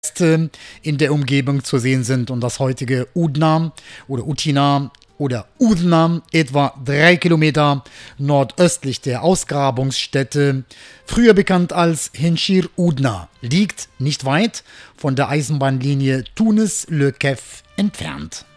in der Umgebung zu sehen sind und das heutige Udna oder Utina oder Udna, etwa 3 Kilometer nordöstlich der Ausgrabungsstätte, früher bekannt als Hinshir Udna, liegt nicht weit von der Eisenbahnlinie Tunis-Le Kef entfernt.